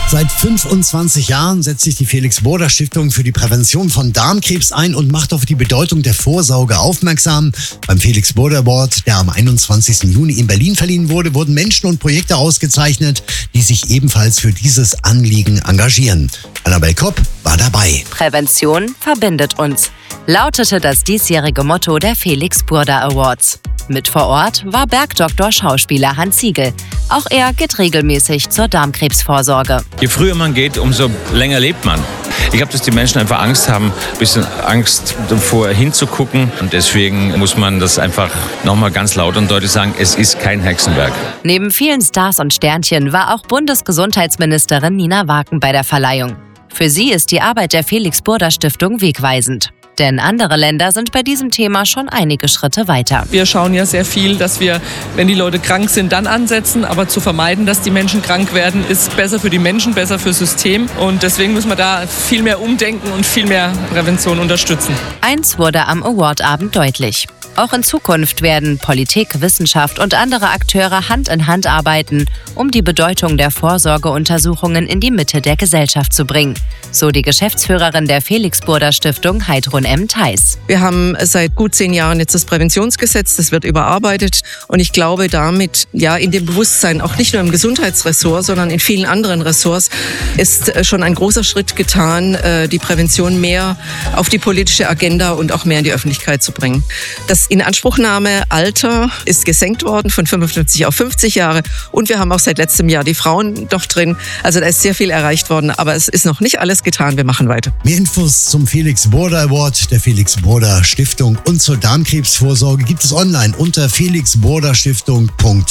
Seit 25 Jahren setzt sich die Felix-Burda-Stiftung für die Prävention von Darmkrebs ein und macht auf die Bedeutung der Vorsorge aufmerksam. Beim Felix-Burda Award, der am 21. Juni in Berlin verliehen wurde, wurden Menschen und Projekte ausgezeichnet, die sich ebenfalls für dieses Anliegen engagieren. Annabel Kopp war dabei. Prävention verbindet uns, lautete das diesjährige Motto der Felix-Burda Awards. Mit vor Ort war Bergdoktor-Schauspieler Hans Siegel. Auch er geht regelmäßig zur Darmkrebsvorsorge. Je früher man geht, umso länger lebt man. Ich glaube, dass die Menschen einfach Angst haben, ein bisschen Angst davor hinzugucken. Und deswegen muss man das einfach nochmal ganz laut und deutlich sagen, es ist kein Hexenwerk. Neben vielen Stars und Sternchen war auch Bundesgesundheitsministerin Nina Waken bei der Verleihung. Für sie ist die Arbeit der Felix-Burda-Stiftung wegweisend. Denn andere Länder sind bei diesem Thema schon einige Schritte weiter. Wir schauen ja sehr viel, dass wir, wenn die Leute krank sind, dann ansetzen. Aber zu vermeiden, dass die Menschen krank werden, ist besser für die Menschen, besser fürs System. Und deswegen müssen wir da viel mehr umdenken und viel mehr Prävention unterstützen. Eins wurde am Awardabend deutlich. Auch in Zukunft werden Politik, Wissenschaft und andere Akteure Hand in Hand arbeiten, um die Bedeutung der Vorsorgeuntersuchungen in die Mitte der Gesellschaft zu bringen. So die Geschäftsführerin der Felix-Burda-Stiftung, Heidrun M. Theis. Wir haben seit gut 10 Jahren jetzt das Präventionsgesetz, das wird überarbeitet. Und ich glaube, damit in dem Bewusstsein, auch nicht nur im Gesundheitsressort, sondern in vielen anderen Ressorts, ist schon ein großer Schritt getan, die Prävention mehr auf die politische Agenda und auch mehr in die Öffentlichkeit zu bringen. Das Inanspruchnahmealter ist gesenkt worden von 55 auf 50 Jahre. Und wir haben auch seit letztem Jahr die Frauen doch drin. Also da ist sehr viel erreicht worden, aber es ist noch nicht alles getan. Wir machen weiter. Mehr Infos zum Felix-Burda Award der Felix-Burda Stiftung und zur Darmkrebsvorsorge gibt es online unter felixburdastiftung.de.